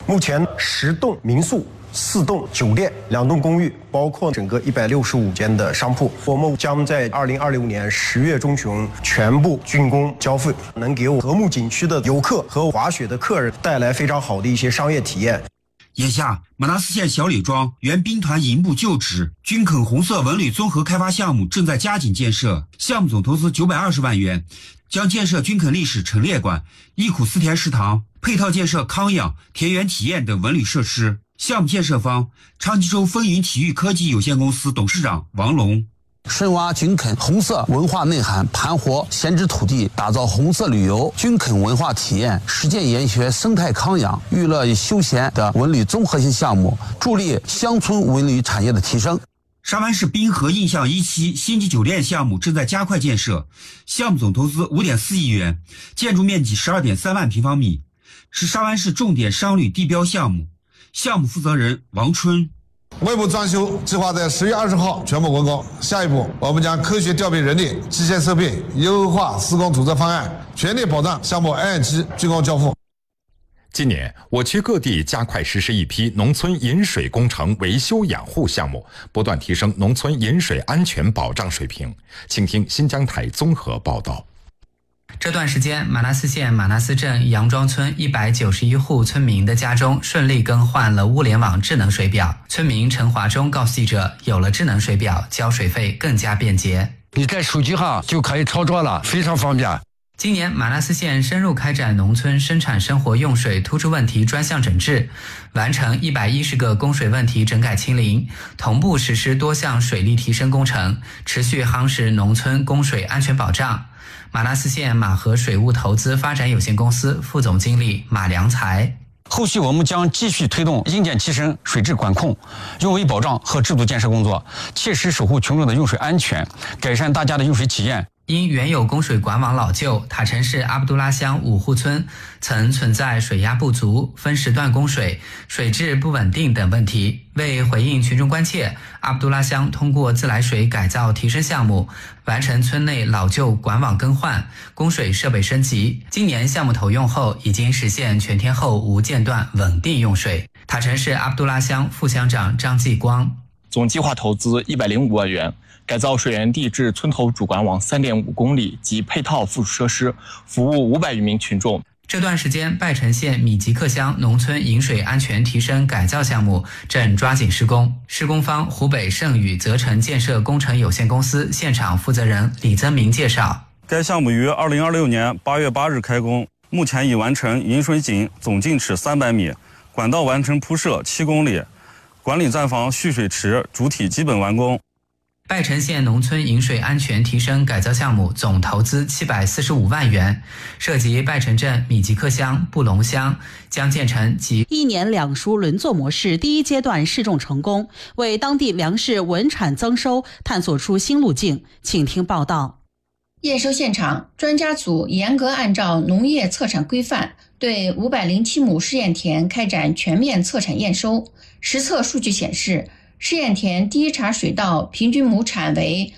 目前10栋民宿、4栋酒店、2栋公寓，包括整个165间的商铺，我们将在2026年10月中旬全部竣工交付，能给我禾木景区的游客和滑雪的客人带来非常好的一些商业体验。 眼下，马纳斯县小李庄原兵团营部旧址军垦红色文旅综合开发项目正在加紧建设，项目总投资920万元，将建设军垦历史陈列馆、忆苦思甜食堂，配套建设康养、田园体验等文旅设施。项目建设方昌吉州风云体育科技有限公司董事长王龙。 深挖军垦红色文化内涵，盘活闲置土地，打造红色旅游、军垦文化体验、实践研学、生态康养、娱乐与休闲的文旅综合性项目，助力乡村文旅产业的提升。 沙湾市滨河印象1期星级酒店项目正在加快建设，项目总投资5.4亿元，建筑面积12.3万平方米，是沙湾市重点商旅地标项目。项目负责人王春。 外部装修计划在10月20号全部完工。下一步，我们将科学调配人力、机械设备，优化施工组织方案，全力保障项目按期竣工交付。 今年，我区各地加快实施一批农村饮水工程维修养护项目，不断提升农村饮水安全保障水平。请听新疆台综合报道。 这段时间，马纳斯县马纳斯镇杨庄村191户村民的家中顺利更换了物联网智能水表。村民陈华忠告诉记者，有了智能水表，交水费更加便捷。 你在手机上就可以操作了，非常方便。 今年马纳斯县深入开展农村生产生活用水突出问题专项整治，完成110个供水问题整改清零，同步实施多项水利提升工程，持续夯实农村供水安全保障。马纳斯县马河水务投资发展有限公司副总经理马良才。 后续我们将继续推动硬件提升、水质管控、用水保障和制度建设工作，切实守护群众的用水安全，改善大家的用水体验。 因原有供水管网老旧，塔城市阿卜杜拉乡5户村曾存在水压不足、分时段供水、水质不稳定等问题。为回应群众关切，阿卜杜拉乡通过自来水改造提升项目，完成村内老旧管网更换、供水设备升级。今年项目投用后，已经实现全天候无间断稳定用水。塔城市阿卜杜拉乡副乡长张继光。 总计划投资105万元，改造水源地至村头主管网3.5公里及配套附属设施，服务500余名群众。 这段时间，拜城县米吉克乡农村饮水安全提升改造项目正抓紧施工。施工方湖北盛宇泽城建设工程有限公司现场负责人李增明介绍， 该项目于2026年8月8日开工，目前已完成引水井总径尺300米，管道完成铺设7公里，管理站房蓄水池主体基本完工。 拜城县农村饮水安全提升改造项目总投资745万元，涉及拜城镇米吉克乡、布隆乡，将建成及 1年2熟轮作模式第一阶段试种成功，为当地粮食稳产增收探索出新路径。请听报道。 验收现场，专家组严格按照农业测产规范，对507亩试验田开展全面测产验收。实测数据显示，试验田第一茬水稻平均亩产为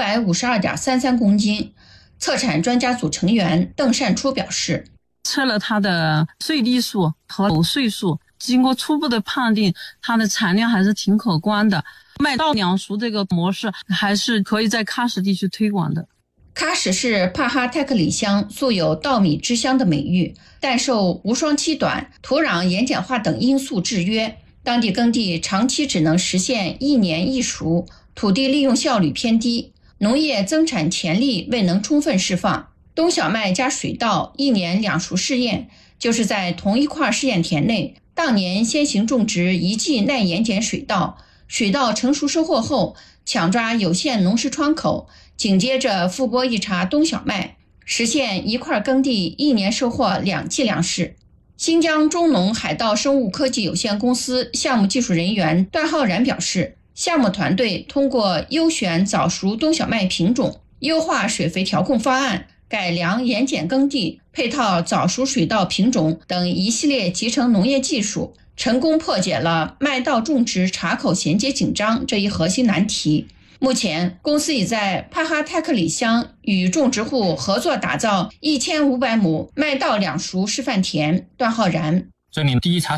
552.33公斤。测产专家组成员邓善初表示， 测了它的穗粒数和藕穗数，经过初步的判定，它的产量还是挺可观的。麦稻两熟这个模式还是可以在喀什地区推广的。 喀什市帕哈泰克里乡素有稻米之乡的美誉，但受无霜期短、土壤盐碱化等因素制约，当地耕地长期只能实现1年1熟，土地利用效率偏低，农业增产潜力未能充分释放。冬小麦加水稻1年2熟试验，就是在同一块试验田内，当年先行种植一季耐盐碱水稻，水稻成熟收获后，抢抓有限农时窗口，紧接着复播一茬冬小麦，实现一块耕地1年收获2季粮食。新疆中农海稻生物科技有限公司项目技术人员段浩然表示，项目团队通过优选早熟冬小麦品种、优化水肥调控方案、改良盐碱耕地、配套早熟水稻品种等一系列集成农业技术，成功破解了麦稻种植茬口衔接紧张这一核心难题。目前，公司已在帕哈泰克里乡与种植户合作打造1500亩麦稻两熟示范田。段浩然， 这里第一茬